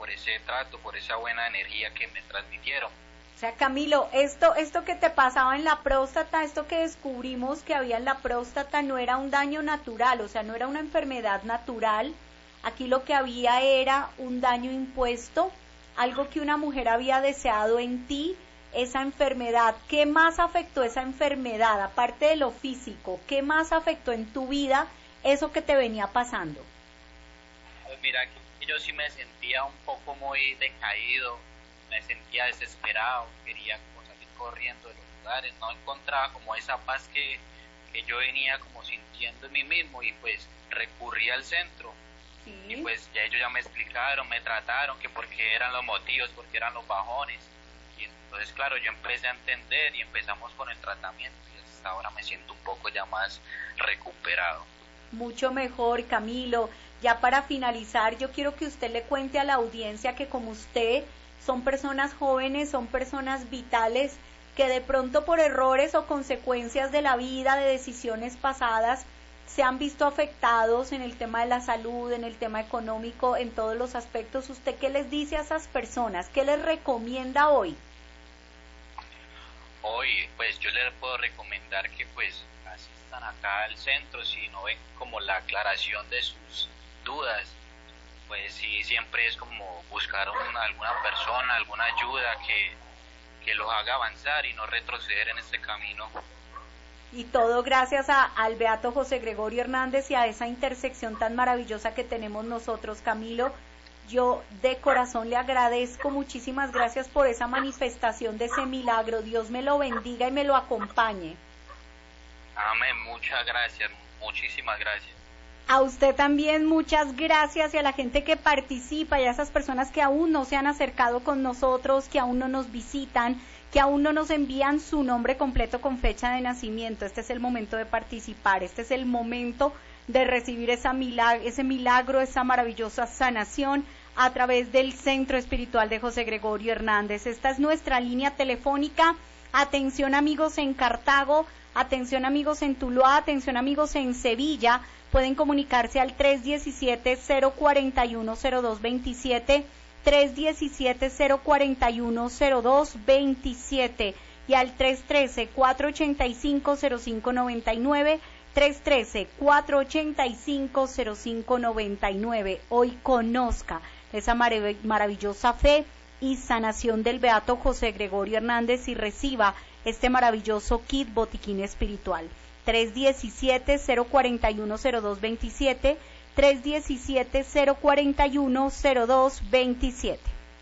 por ese trato, por esa buena energía que me transmitieron. O sea, Camilo, esto que te pasaba en la próstata, esto que descubrimos que había en la próstata no era un daño natural, o sea, no era una enfermedad natural. Aquí lo que había era un daño impuesto, algo que una mujer había deseado en ti, esa enfermedad. ¿Qué más afectó esa enfermedad, aparte de lo físico? ¿Qué más afectó en tu vida eso que te venía pasando? Pues mira, que yo sí me sentía un poco muy decaído, me sentía desesperado, quería como salir corriendo de los lugares, no encontraba como esa paz que yo venía como sintiendo en mí mismo, y pues recurrí al centro. Sí. Y pues ya ellos ya me explicaron, me trataron, que por qué eran los motivos, por qué eran los bajones. Y entonces, claro, yo empecé a entender y empezamos con el tratamiento, y hasta ahora me siento un poco ya más recuperado. Mucho mejor, Camilo. Ya para finalizar, yo quiero que usted le cuente a la audiencia que como usted son personas jóvenes, son personas vitales, que de pronto por errores o consecuencias de la vida, de decisiones pasadas, se han visto afectados en el tema de la salud, en el tema económico, en todos los aspectos. ¿Usted qué les dice a esas personas? ¿Qué les recomienda hoy? Hoy, pues yo les puedo recomendar que pues asistan acá al centro, si no ven como la aclaración de sus dudas, pues sí, siempre es como buscar alguna persona, alguna ayuda que los haga avanzar y no retroceder en este camino. Y todo gracias al Beato José Gregorio Hernández y a esa intersección tan maravillosa que tenemos nosotros, Camilo. Yo de corazón le agradezco, muchísimas gracias por esa manifestación de ese milagro. Dios me lo bendiga y me lo acompañe. Amén, muchas gracias, muchísimas gracias. A usted también muchas gracias, y a la gente que participa y a esas personas que aún no se han acercado con nosotros, que aún no nos visitan, que aún no nos envían su nombre completo con fecha de nacimiento. Este es el momento de participar, este es el momento de recibir ese milagro, esa maravillosa sanación a través del Centro Espiritual de José Gregorio Hernández. Esta es nuestra línea telefónica. Atención amigos en Cartago, atención amigos en Tuluá, atención amigos en Sevilla. Pueden comunicarse al 317-041-0227, 317-041-0227 y al 313-485-0599, 313-485-0599. Hoy conozca esa maravillosa fe y sanación del Beato José Gregorio Hernández y reciba este maravilloso kit botiquín espiritual. 317-041-0227, 317-041-0227.